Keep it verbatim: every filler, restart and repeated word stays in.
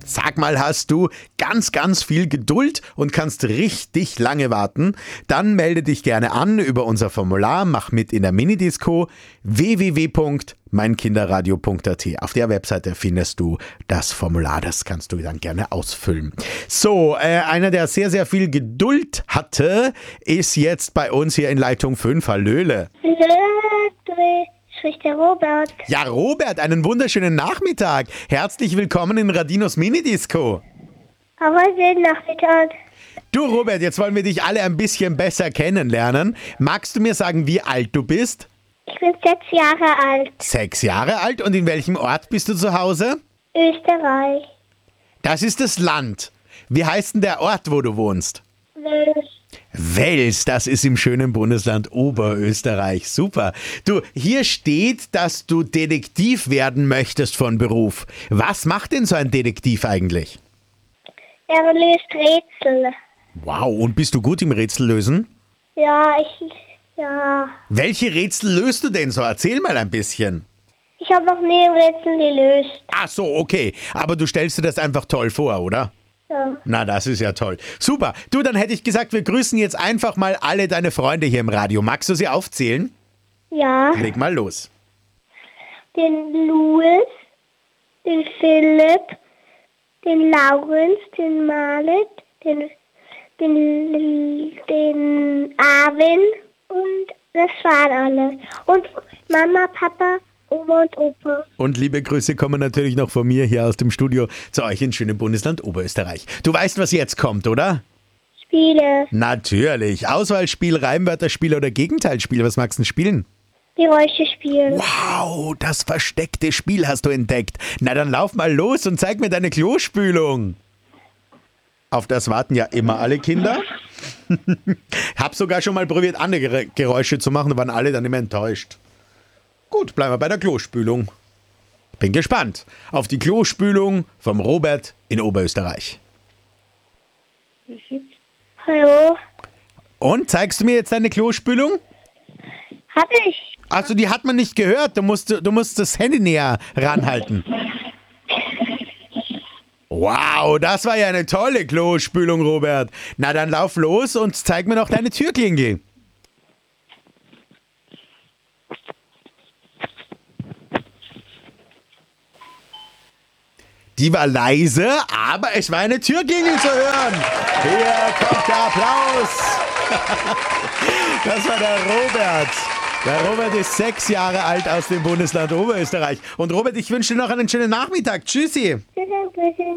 Sag mal, hast du ganz, ganz viel Geduld und kannst richtig lange warten? Dann melde dich gerne an über unser Formular, mach mit in der Minidisco w w w punkt mein kinderradio punkt a t. Auf der Webseite findest du das Formular, das kannst du dann gerne ausfüllen. So, äh, einer, der sehr, sehr viel Geduld hatte, ist jetzt bei uns hier in Leitung fünf. Hallöle. Hallöle, spricht der Robert. Ja, Robert, einen wunderschönen Nachmittag. Herzlich willkommen in Radinos Minidisco. Aber schönen Nachmittag. Du, Robert, jetzt wollen wir dich alle ein bisschen besser kennenlernen. Magst du mir sagen, wie alt du bist? Ich bin sechs Jahre alt. Sechs Jahre alt? Und in welchem Ort bist du zu Hause? Österreich. Das ist das Land. Wie heißt denn der Ort, wo du wohnst? Wels. Wels, das ist im schönen Bundesland Oberösterreich. Super. Du, hier steht, dass du Detektiv werden möchtest von Beruf. Was macht denn so ein Detektiv eigentlich? Er löst Rätsel. Wow, und bist du gut im Rätsellösen? Ja, ich... Ja. Welche Rätsel löst du denn so? Erzähl mal ein bisschen. Ich habe noch nie ein Rätsel gelöst. Ach so, okay. Aber du stellst dir das einfach toll vor, oder? Ja. Na, das ist ja toll. Super. Du, dann hätte ich gesagt, wir grüßen jetzt einfach mal alle deine Freunde hier im Radio. Magst du sie aufzählen? Ja. Leg mal los. Den Louis, den Philipp, den Laurenz, den Malet, den, den, den Arvin und das waren alle. Und Mama, Papa, Oma und Opa. Und liebe Grüße kommen natürlich noch von mir hier aus dem Studio zu euch in schönem Bundesland Oberösterreich. Du weißt, was jetzt kommt, oder? Spiele. Natürlich. Auswahlspiel, Reimwörterspiel oder Gegenteilspiel. Was magst du denn spielen? Geräusche spielen. Wow, das versteckte Spiel hast du entdeckt. Na, dann lauf mal los und zeig mir deine Klospülung. Auf das warten ja immer alle Kinder. Hab sogar schon mal probiert, andere Geräusche zu machen, waren alle dann immer enttäuscht. Gut, bleiben wir bei der Klospülung. Bin gespannt auf die Klospülung vom Robert in Oberösterreich. Hallo. Und, zeigst du mir jetzt deine Klospülung? Hab ich. Also die hat man nicht gehört, du musst, du musst das Handy näher ranhalten. Wow, das war ja eine tolle Klospülung, Robert. Na dann lauf los und zeig mir noch deine Türklingel. Die war leise, aber es war eine Türklingel zu hören. Hier kommt der Applaus. Das war der Robert. Der Robert ist sechs Jahre alt aus dem Bundesland Oberösterreich. Und Robert, ich wünsche dir noch einen schönen Nachmittag. Tschüssi. Tschüss.